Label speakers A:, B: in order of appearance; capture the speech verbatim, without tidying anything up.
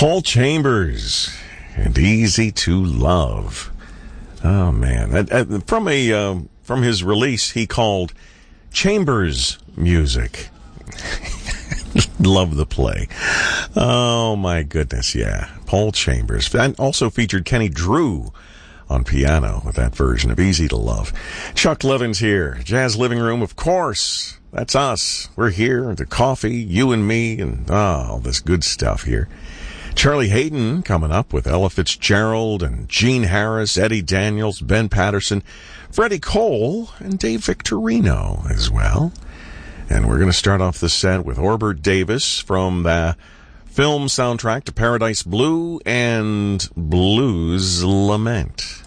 A: Paul Chambers and Easy to Love. Oh, man. From a uh, from his release he called Chambers Music. Love the play. Oh, my goodness, yeah. Paul Chambers. And also featured Kenny Drew on piano with that version of Easy to Love. Chuck Levin's here. Jazz Living Room, of course. That's us. We're here. The coffee, you and me, and oh, all this good stuff here. Charlie Hayden coming up with Ella Fitzgerald and Gene Harris, Eddie Daniels, Ben Patterson, Freddie Cole, and Dave Victorino as well. And we're going to start off the set with Orbert Davis from the film soundtrack to Paradise Blue and Blues Lament.